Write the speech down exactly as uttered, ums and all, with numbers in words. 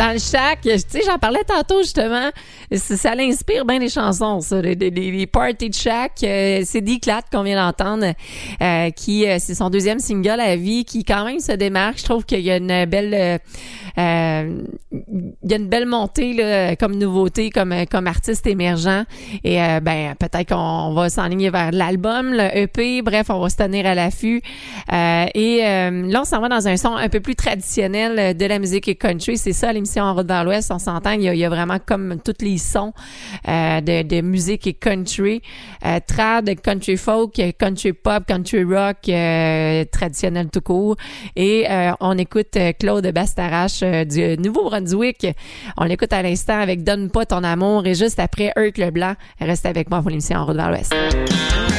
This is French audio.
dans le shack, tu sais, j'en parlais tantôt justement, ça, ça l'inspire bien les chansons, ça, les, les, les parties de shack. Euh, c'est Declat qu'on vient d'entendre, euh, qui euh, c'est son deuxième single à vie, qui quand même se démarque. Je trouve qu'il y a une belle, euh, euh, il y a une belle montée là, comme nouveauté, comme comme artiste émergent. Et euh, ben peut-être qu'on va s'enligner vers l'album, le E P. Bref, on va se tenir à l'affût. Euh, et euh, là, on s'en va dans un son un peu plus traditionnel de la musique country. C'est ça, l'émission En route vers l'Ouest. On s'entend, il y a, il y a vraiment comme tous les sons euh, de, de musique et country. Euh, trad, country folk, country pop, country rock, euh, traditionnel tout court. Et euh, on écoute Claude Bastarache euh, du Nouveau-Brunswick. On l'écoute à l'instant avec Donne pas ton amour. Et juste après, Herc Leblanc. Reste avec moi pour l'émission En route vers l'Ouest.